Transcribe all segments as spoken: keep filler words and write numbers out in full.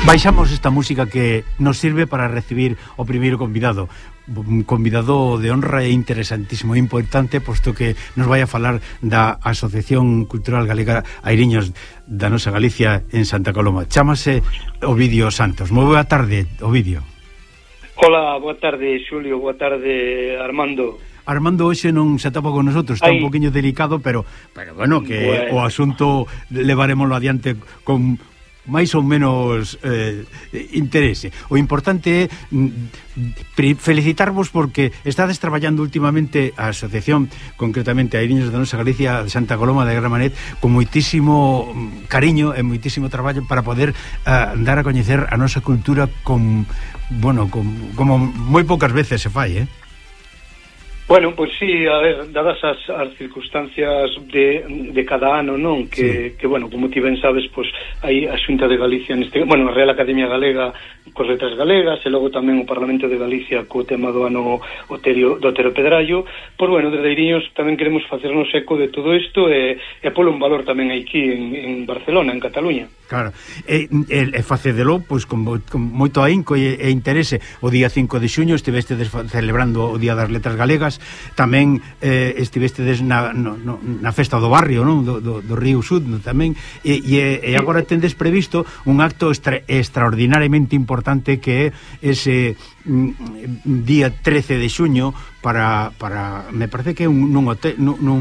Baixamos esta música que nos sirve para recibir o primeiro convidado. Un convidado de honra e interesantísimo e importante, posto que nos vai a falar da Asociación Cultural Galega Airiños da nosa Galicia en Santa Coloma. Chámase Ovidio Santos. Moi boa tarde, Ovidio. Hola, boa tarde, Xulio, boa tarde, Armando. Armando hoxe non se atopa con nosotros, está Ay. un poquinho delicado, pero pero bueno, que bueno. O asunto levaremoslo adiante con máis ou menos eh, interese. O importante é mm, felicitarvos porque estades traballando últimamente a asociación, concretamente a Airiños da nosa Galicia de Santa Coloma de Gramanet, con moitísimo cariño e moitísimo traballo para poder uh, dar a coñecer a nosa cultura con, bueno, con, como moi poucas veces se fai, eh? Bueno, pois pues sí, a ver, dadas as, as circunstancias de, de cada ano, non? Que, sí. que bueno, como ti ben sabes, pois pues, hai a Xunta de Galicia neste, bueno, a Real Academia Galega cos letras galegas, e logo tamén o Parlamento de Galicia co tema do ano Oterio, do Otero Pedrallo. Pois bueno, desde Airiños tamén queremos facernos eco de todo isto e, e polo un valor tamén aquí en, en Barcelona, en Cataluña. Claro, e, e, e facedelo pois con, con moito ahínco e, e interese. O día cinco de xuño estiveste celebrando o Día das Letras Galegas, tamén eh, estivestedes na, no, no, na festa do barrio, non? Do, do, do Río Sud tamén, e, e, e agora tendes previsto un acto extra, extraordinariamente importante que é ese mm, día trece de xuño para, para me parece que un, nun hotel nun, nun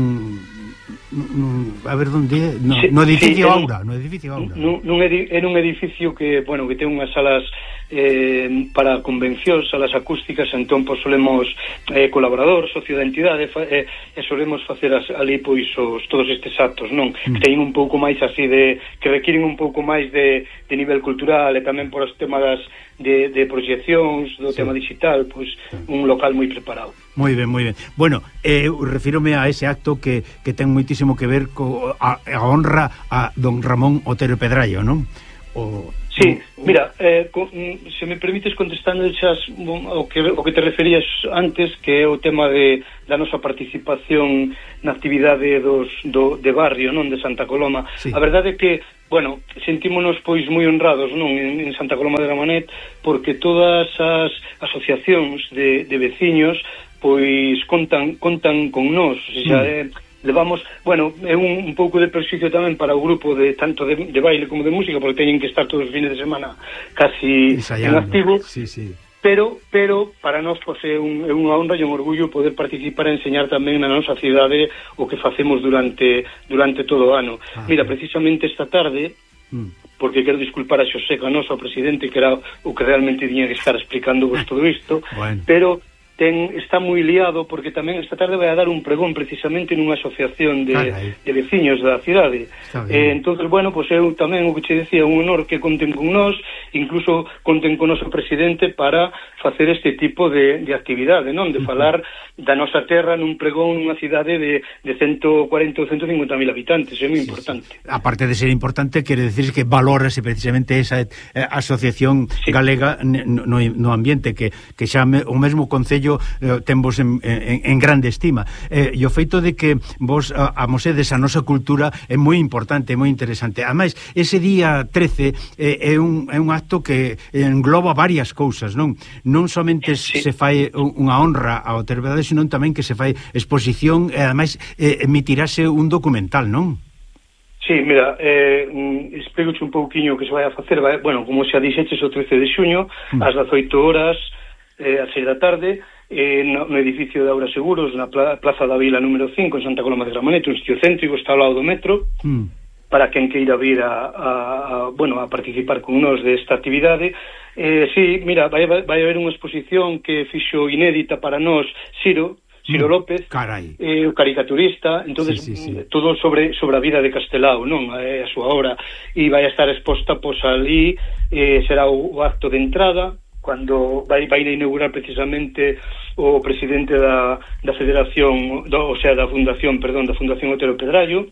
nun, a ver onde no, sí, no edificio sí, Aura, no edificio Aura. Nun, nun edi, en un edificio que, bueno, que ten unhas salas eh, para convencións, salas acústicas, entón pois solemos eh, colaborador, socio da entidade, e eh, solemos facer as, ali pois os, todos estes actos, non? Mm. Que teñen un pouco máis así de, que requiren un pouco máis de, de nivel cultural e tamén por os temas das de, de proxeccións do sí. tema digital, pois sí. un local moi preparado. Moi ben, moi ben. Bueno, eh, refírome a ese acto que, que ten moitísimo que ver co a, a honra a don Ramón Otero Pedrallo, non? O, sí, o, mira, eh, co, se me permites contestando xas o que, o que te referías antes, que é o tema de, da nosa participación na actividade dos, do, de barrio, non, de Santa Coloma. Sí. A verdade é que, bueno, sentímonos pois moi honrados, non, en, en Santa Coloma de Gramanet, porque todas as asociacións de, de veciños pois contan contan con nós, o sea, mm. eh, levamos, bueno, é un, un pouco de perxuicio tamén para o grupo de tanto de, de baile como de música, porque teñen que estar todos os fines de semana casi ensayando, en activo. Sí, sí. Pero, pero para nós pois, é, un, é unha honra e un orgullo poder participar e enseñar tamén na nosa cidade o que facemos durante durante todo o ano. Ah, Mira, precisamente esta tarde, mm. porque quero disculpar a Xosé Canoso, o presidente, que era o que realmente tiña que estar explicando vos todo isto, bueno. pero ten, está moi liado porque tamén esta tarde vai a dar un pregón precisamente nunha asociación de, de veciños da cidade. Eh, entonces, bueno, pois pues eu tamén o que che decía, un honor que conten con nós, incluso conten con noso presidente para facer este tipo de, de actividade, non? De falar da nosa terra nun pregón nunha cidade de, de ciento cuarenta ou ciento cincuenta mil habitantes, é moi sí, importante. Sí. Aparte de ser importante, quere decir que valórase precisamente esa eh, asociación sí. galega no, no ambiente, que, que xa me, o mesmo concello eh, temos en, en, en grande estima, eh, e o feito de que vos amosedes a nosa cultura é moi importante, moi interesante. Ademais, ese día trece eh, é, un, é un acto que engloba varias cousas, non? Non somente sí. se fai unha honra ao Otero Pedrallo, senón tamén que se fai exposición e ademais eh, emitirase un documental, non? Sí, mira, eh, explicoche un pouquiño que se vai a facer, vai, bueno, como xa dixeches, o trece de xuño, mm. ás dezoito horas, eh, ás seis da tarde, eh, no, no edificio de Aura Seguros, na pla, Plaza da Vila número cinco, en Santa Coloma de Gramanet, un sitio céntrico, está ao lado do metro, mm. para quen queira vir a, a, a, bueno, a participar con nós desta actividade. Eh, sí, mira, vai, vai haber unha exposición que fixo inédita para nós Ciro, Ciro López, eh, o caricaturista, entonces sí, sí, sí. todo sobre sobre a vida de Castelao, non? A, a súa obra, e vai a estar exposta pois ali, eh, será o, o acto de entrada, cando vai, vai a inaugurar precisamente o presidente da, da Federación, do, o sea, da Fundación, perdón, da Fundación Otero Pedrallo,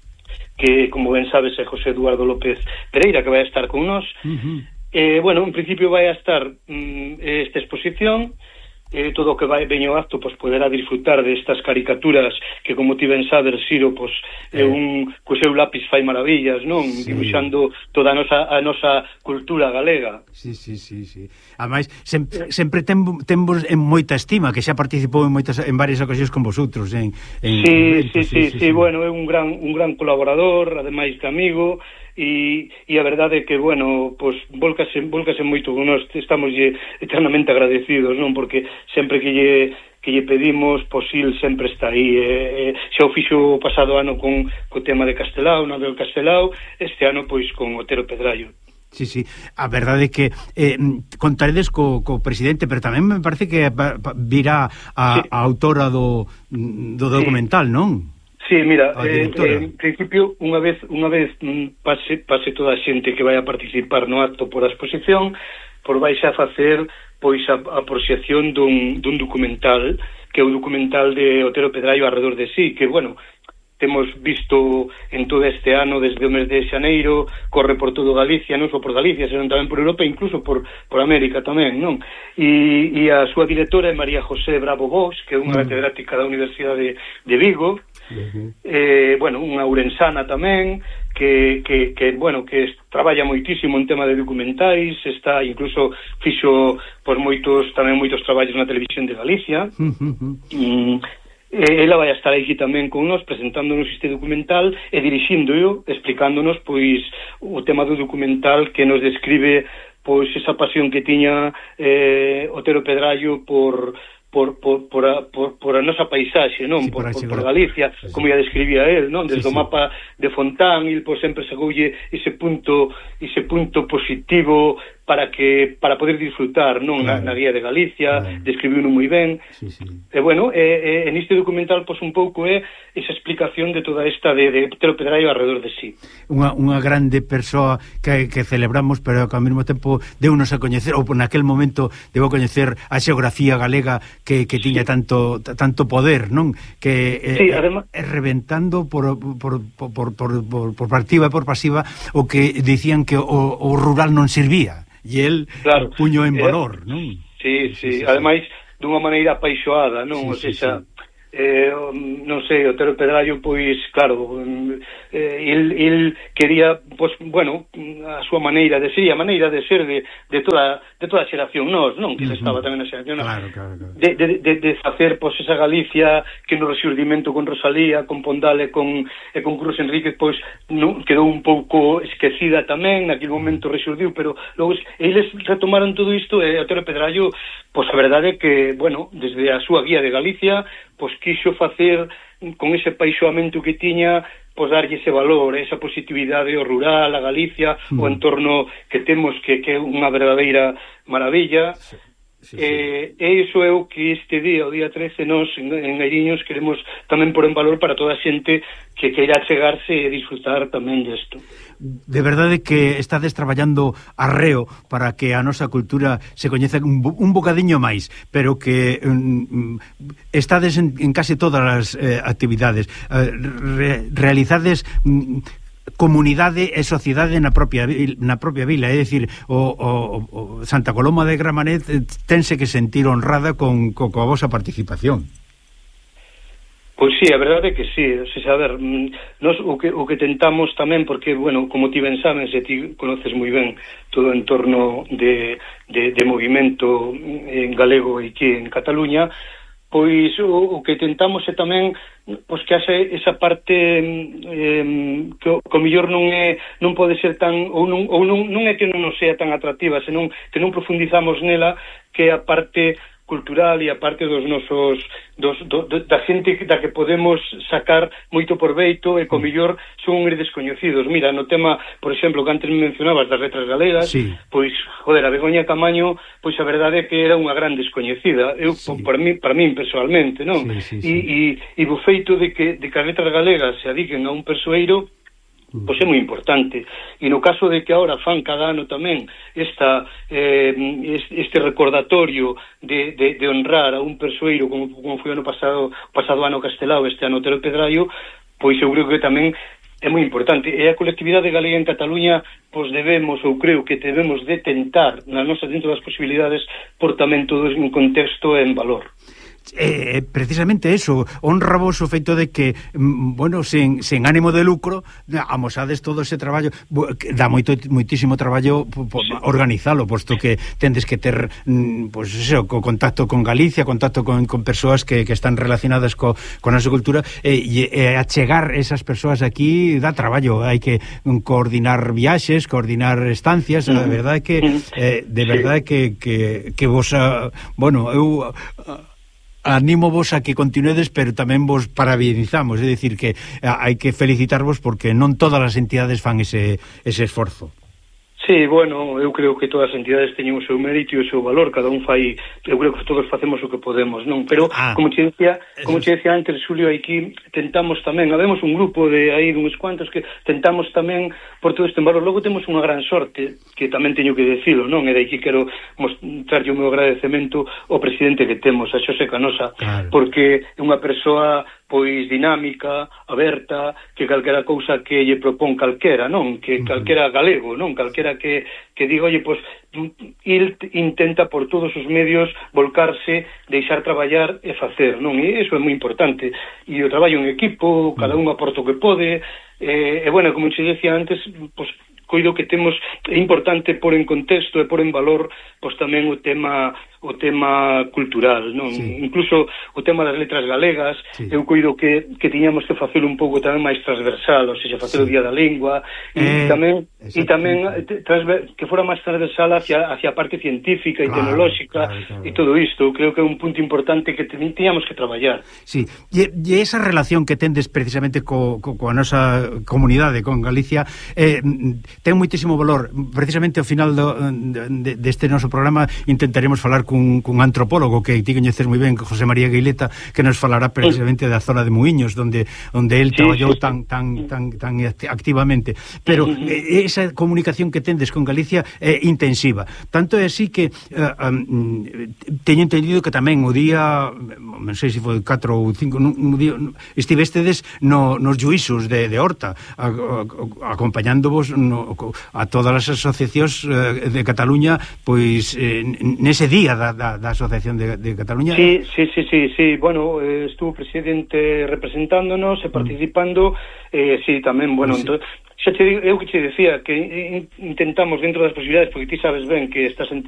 que, como ben sabes, é José Eduardo López Pereira, que vai a estar con nós. Uh-huh. Eh, bueno, en principio vai a estar mm, esta exposición, eh, todo o que vai veño acto pois poderá disfrutar destas caricaturas que, como ti ben sabes, Siro, pois é eh. un co seu lápis fai maravillas, non? Sí. Dibuixando toda a nosa a nosa cultura galega. Sí, sí, sí, sí. Ademais, sem, eh. sempre ten, temos en moita estima, que xa participou en moitas en varias ocasións con vosotros en, en sí, eventos, sí, sí, sí, sí, sí, bueno, é un gran un gran colaborador, ademais de amigo. E, e a verdade é que, bueno, pois volcase, volcase moito, nós estamos eternamente agradecidos, non? Porque sempre que lle, que lle pedimos, pois il sempre está aí. Eh, xa o fixo o pasado ano con co tema de Castelao, Naveo Castelao, este ano pois con Otero Pedraio. Sí, sí, a verdade é que eh, contaredes co, co presidente, pero tamén me parece que virá a, sí. a autora do, do documental, sí. non? Sí, mira, eh, eh, en principio unha vez unha vez mm, pase pase toda a xente que vai a participar no acto por a exposición, por vais a facer pois a, a proxección dun, dun documental, que é o documental de Otero Pedraio Arredor de sí, que, bueno, temos visto en todo este ano, desde o mes de xaneiro, corre por todo Galicia, non só por Galicia, senón tamén por Europa, incluso por, por América tamén, non? E, e a súa directora é María José Bravo Bosch, que é unha catedrática da Universidade de, de Vigo. Uh-huh. eh, bueno, unha ourensana tamén que, que, que, bueno, que traballa moitísimo en tema de documentais, está incluso fixo por moitos, tamén moitos traballos na televisión de Galicia. Uh-huh. mm, eh, ela vai a estar aquí tamén con nós presentándonos este documental e dirixíndoo, explicándonos pois o tema do documental, que nos describe pois esa pasión que tiña eh, Otero Pedraio por Por, por, por, a, por, por a nosa paisaxe, non? Sí, por, por, por Galicia, sí, sí. Como ya describía él, non? Desde sí, o mapa sí. de Fontán, il por sempre sagoulle ese punto ese punto positivo para que para poder disfrutar, non? Claro. Na, na guía de Galicia, claro. Describiuno moi ben. Sí, sí. E bueno, e, e, en este documental pois un pouco é esa explicación de toda esta de, de Otero Pedraio alrededor de sí. Unha, unha grande persoa que, que celebramos, pero que ao mesmo tempo deu-nos a coñecer, ou naquel momento debo coñecer a xeografía galega que, que tiña sí. tanto tanto poder, non? Que eh, sí, además... eh, reventando por, por, por, por, por, por, por activa e por pasiva o que dicían que o, o rural non servía. E el claro. puño en valor, eh, non? Sí, sí, sí, sí, ademais sí. dunha maneira apaixoada, non? Sí, o sea, sí, sí. Eh, non sei, Otero Pedraio, pois, claro, eh, il, il quería, pois, bueno, a súa maneira de ser, a maneira de ser de, de toda de toda a xeración nós, non? Que uh-huh. estaba tamén na xeración, claro, claro, claro. De, de, de, de facer, pois, esa Galicia que no rexurdimento con Rosalía, con Pondal e con, e con Cruz Enríquez, pois, non, quedou un pouco esquecida tamén, naquele momento rexurdiu, pero logo eles retomaron todo isto e Otero Pedraio, pois, a verdade é que, bueno, desde a súa guía de Galicia, pois quixo facer con ese paixoamento que tiña, pois darlle ese valor, esa positividade ao rural, a Galicia, mm. o entorno que temos que, que é unha verdadeira maravilla. Sí, sí, sí. Eh, e iso é o que este día, o día trece, nós en, en Airiños queremos tamén pôr en valor para toda a xente que queira chegarse e disfrutar tamén desto. De verdade que estades traballando arreo para que a nosa cultura se coñeza un, un bocadiño máis, pero que um, estades en, en case todas as eh, actividades, eh, re, realizades um, comunidade e sociedade na propia na propia vila, é dicir, o, o, o Santa Coloma de Gramanet tense que sentir honrada con, con coa vosa participación. Pois sí, a verdade é que sí, o sea, a ver, nos o que o que tentamos tamén, porque, bueno, como ti ben sabes, e ti conoces moi ben todo o entorno de, de, de movimento en galego e aquí en Cataluña, pois o, o que tentamos é tamén pois que hace esa parte eh, que o mellor non é non pode ser tan ou non, ou non, non é que non nos sea tan atractiva, senón que non profundizamos nela, que é a parte cultural e a parte dos nosos dos, do, do, da xente da que podemos sacar moito proveito e co mellor son uns descoñecidos. Mira, no tema, por exemplo, que antes me mencionabas das letras galegas, sí. Pois, joder, a Begoña Camaño, pois a verdade é que era unha gran descoñecida. Eu, sí. para mí, para mí personalmente, non? Sí, sí, sí. E, e, e o feito de que, de que as letras galegas se adiquen a un persoeiro, pois é moi importante. E no caso de que agora fan cada ano tamén esta, eh, este recordatorio de, de, de honrar a un persoeiro como, como foi ano pasado, pasado ano Castelao, este ano Otero Pedraio, pois eu creo que tamén é moi importante, e a colectividade galega en Cataluña pois debemos, ou creo que debemos de tentar na nosa, dentro das posibilidades, por tamén todo en contexto e en valor. Eh, precisamente eso, honra vos o feito de que, bueno, sen, sen ánimo de lucro amosades todo ese traballo, dá moito, moitísimo traballo po, sí. organizalo, posto que tendes que ter pues eso, co contacto con Galicia, contacto con, con persoas que, que están relacionadas co, con a nosa cultura, e, e achegar esas persoas aquí dá traballo, hai que coordinar viaxes, coordinar estancias, mm. a verdade é que eh, de verdade sí. que, que, que vos, uh, bueno, eu uh, animo vos a que continuedes, pero tamén vos parabenizamos, é dicir que hai que felicitarvos porque non todas as entidades fan ese, ese esforzo. Sí, bueno, eu creo que todas as entidades teñen o seu mérito e o seu valor, cada un fai, eu creo que todos facemos o que podemos, non? Pero, ah, como te decía, como te decía antes, Xulio, aquí tentamos tamén, habemos un grupo de aí duns cuantos que tentamos tamén por todo este valor. Logo temos unha gran sorte, que tamén teño que decilo, non? E de aquí quero mostrarlle o meu agradecemento ao presidente que temos, a Xosé Canosa, claro. Porque é unha persoa pois dinámica, aberta, que calquera cousa que lle propón calquera, non? Que calquera galego, non? Calquera que, que diga, oye, pois, il intenta por todos os medios volcarse, deixar traballar e facer, non? E iso é moi importante. E o traballo en equipo, cada un aporta o que pode, e, e bueno, como te decía antes, pois, coido que temos, é importante pôr en contexto e pôr en valor, pois tamén o tema o tema cultural, non? Sí. Incluso o tema das letras galegas, sí. Eu coido que, que tiñamos que facelo un pouco tamén máis transversal, ou seja, facer sí. o Día da Lingua, e eh, tamén, e tamén transver, que fora máis transversal hacia, hacia a parte científica e claro, tecnolóxica, claro, claro. E todo isto, creo que é un punto importante que tiñamos que traballar. Sí, e, e esa relación que tendes precisamente co, co, coa nosa comunidade, con Galicia, eh, ten moitísimo valor. Precisamente ao final do, de, deste noso programa intentaremos falar cun, cun antropólogo que ti coñeces moi ben, José María Guileta, que nos falará precisamente da zona de Muiños, donde onde el sí, traballou sí, sí. tan tan tan tan activamente. Pero eh, esa comunicación que tendes con Galicia é intensiva. Tanto é así que uh, um, teño entendido que tamén o día, non sei se foi catro ou cinco, no, no día, estivestedes no, nos juízos de, de Horta, a, a, acompañándovos no, a todas as asociacións uh, de Cataluña, pois eh, nese día da, da, da Asociación de, de Cataluña. Sí, sí, sí, sí, sí. Bueno, eh, estuvo o presidente representándonos e participando, eh, sí, tamén, bueno, sí. Entón, xa te digo, eu que te decía que intentamos dentro das posibilidades, porque ti sabes ben que estas entidades